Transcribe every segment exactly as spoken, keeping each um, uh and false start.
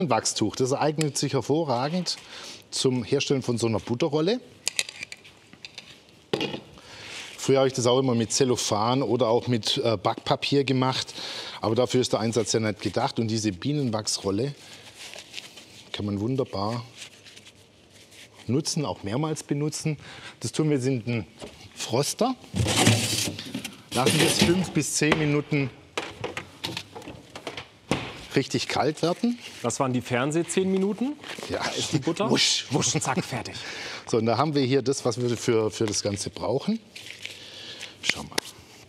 Ein Wachstuch, das eignet sich hervorragend zum Herstellen von so einer Butterrolle. Früher habe ich das auch immer mit Zellophan oder auch mit äh, Backpapier gemacht, aber dafür ist der Einsatz ja nicht gedacht. Und diese Bienenwachsrolle kann man wunderbar nutzen, auch mehrmals benutzen. Das tun wir jetzt in den Froster. Lassen wir es fünf bis zehn Minuten richtig kalt werden. Das waren die Fernseh zehn Minuten. Ja. Da ist die Butter. Wusch, wusch, zack, fertig. So, und da haben wir hier das, was wir für, für das Ganze brauchen. Schau mal.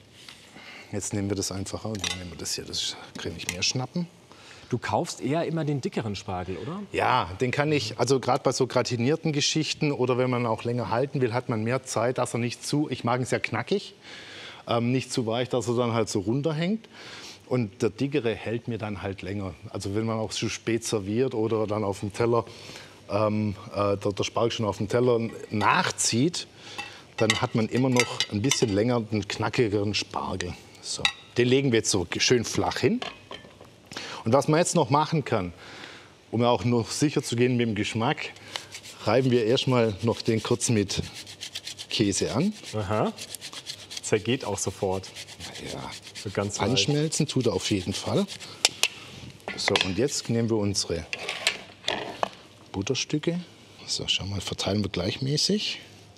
Jetzt nehmen wir das einfach und dann nehmen wir das hier, das kann ich mehr schnappen. Du kaufst eher immer den dickeren Spargel, oder? Ja, den kann ich, also gerade bei so gratinierten Geschichten oder wenn man auch länger halten will, hat man mehr Zeit, dass er nicht zu, ich mag ihn sehr knackig, ähm, nicht zu weich, dass er dann halt so runterhängt. Und der dickere hält mir dann halt länger. Also wenn man auch zu spät serviert oder dann auf dem Teller, ähm, äh, der, der Spargel schon auf dem Teller nachzieht, dann hat man immer noch ein bisschen länger einen knackigeren Spargel. So. Den legen wir jetzt so schön flach hin. Und was man jetzt noch machen kann, um auch noch sicher zu gehen mit dem Geschmack, reiben wir erstmal noch den kurz mit Käse an. Aha. Zergeht auch sofort. Ja. So ganz Anschmelzen tut er auf jeden Fall. So, und jetzt nehmen wir unsere Butterstücke. So, schau mal, verteilen wir gleichmäßig.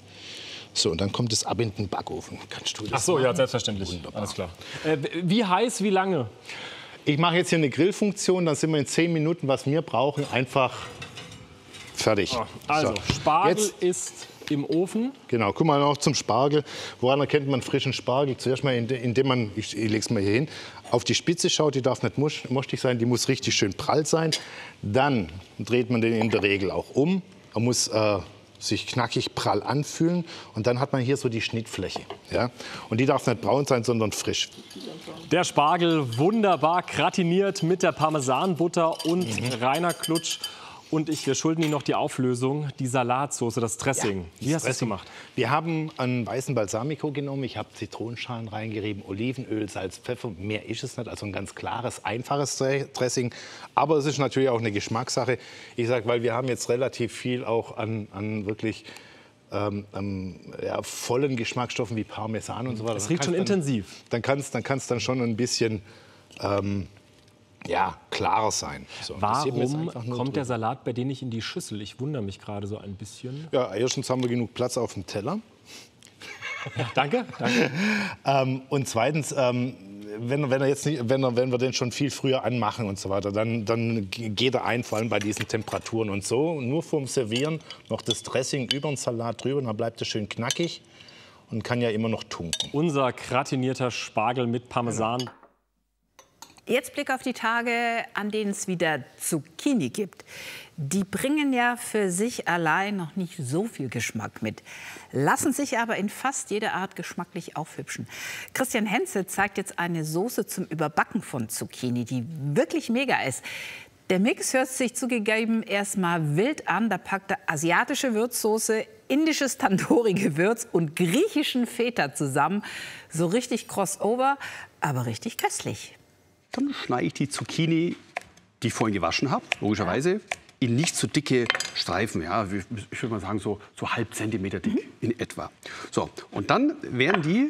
So, und dann kommt es ab in den Backofen. Kannst du das Ach so, machen? ja, selbstverständlich. Wunderbar. Alles klar. Äh, wie heiß, wie lange? Ich mache jetzt hier eine Grillfunktion, dann sind wir in zehn Minuten, was wir brauchen, einfach fertig. Also, so. Spargel Jetzt, ist im Ofen. Genau, guck mal noch zum Spargel. Woran erkennt man frischen Spargel? Zuerst mal, indem man, ich, ich lege es mal hier hin, auf die Spitze schaut, die darf nicht mostig sein, die muss richtig schön prall sein. Dann dreht man den in der Regel auch um. Er muss äh, sich knackig prall anfühlen und dann hat man hier so die Schnittfläche. Ja? Und die darf nicht braun sein, sondern frisch. Der Spargel wunderbar gratiniert mit der Parmesanbutter und mhm. reiner Klutsch. Und ich, wir schulden Ihnen noch die Auflösung, die Salatsauce, das Dressing. Ja, Wie hast du das Dressing gemacht? Wir haben einen weißen Balsamico genommen. Ich habe Zitronenschalen reingerieben, Olivenöl, Salz, Pfeffer. Mehr ist es nicht. Also ein ganz klares, einfaches Dressing. Aber es ist natürlich auch eine Geschmackssache. Ich sage, weil wir haben jetzt relativ viel auch an, an wirklich ähm, ähm, ja, vollen Geschmacksstoffen wie Parmesan und so weiter. Das riecht schon dann, intensiv. Dann kann es dann, kann's dann schon ein bisschen ähm, ja, klarer sein. So, warum kommt der Salat bei dir nicht in die Schüssel? Ich wundere mich gerade so ein bisschen. Ja, erstens haben wir genug Platz auf dem Teller. Ja, danke. danke. ähm, und zweitens, ähm, wenn, wenn, er jetzt nicht, wenn, er, wenn wir den schon viel früher anmachen und so weiter, dann, dann geht er ein, vor allem bei diesen Temperaturen und so. Und nur vorm Servieren noch das Dressing über den Salat drüber, dann bleibt er schön knackig und kann ja immer noch tunken. Unser gratinierter Spargel mit Parmesan. Genau. Jetzt Blick auf die Tage, an denen es wieder Zucchini gibt. Die bringen ja für sich allein noch nicht so viel Geschmack mit, lassen sich aber in fast jeder Art geschmacklich aufhübschen. Christian Henze zeigt jetzt eine Soße zum Überbacken von Zucchini, die wirklich mega ist. Der Mix hört sich zugegeben erstmal wild an. Da packt er asiatische Würzsoße, indisches Tandoori-Gewürz und griechischen Feta zusammen. So richtig Crossover, aber richtig köstlich. Dann schneide ich die Zucchini, die ich vorhin gewaschen habe, logischerweise, in nicht so dicke Streifen. Ja, ich würde mal sagen, so, so halb Zentimeter dick mhm. in etwa. So, und dann werden die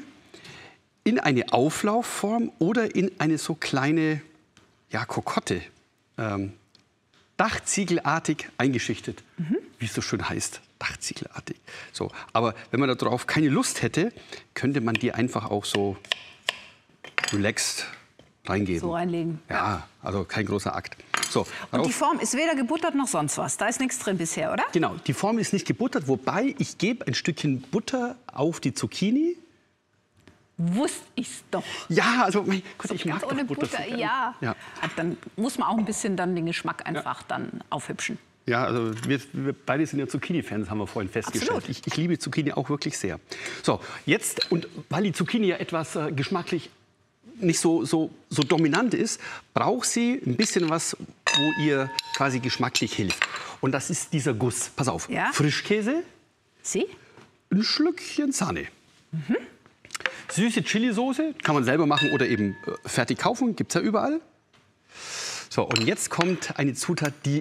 in eine Auflaufform oder in eine so kleine ja, Kokotte, ähm, dachziegelartig eingeschichtet, mhm. wie es so schön heißt. Dachziegelartig. So, aber wenn man darauf keine Lust hätte, könnte man die einfach auch so relaxed reingeben. So reinlegen. Ja, also kein großer Akt. So, und die Form ist weder gebuttert noch sonst was. Da ist nichts drin bisher, oder? Genau, die Form ist nicht gebuttert, wobei ich gebe ein Stückchen Butter auf die Zucchini. Wusste ich's doch. Ja, also mein Gott, so ich mag ohne Butter. Butter, Butter ja. ja. Dann muss man auch ein bisschen dann den Geschmack einfach ja. dann aufhübschen. Ja, also wir, wir beide sind ja Zucchini-Fans, haben wir vorhin festgestellt. Ich, ich liebe Zucchini auch wirklich sehr. So, jetzt, und weil die Zucchini ja etwas äh, geschmacklich nicht so, so, so dominant ist, braucht sie ein bisschen was, wo ihr quasi geschmacklich hilft. Und das ist dieser Guss. Pass auf, ja? Frischkäse, Sie? ein Schlückchen Sahne. Mhm. Süße Chili-Soße, kann man selber machen oder eben äh, fertig kaufen, gibt es ja überall. So, und jetzt kommt eine Zutat, die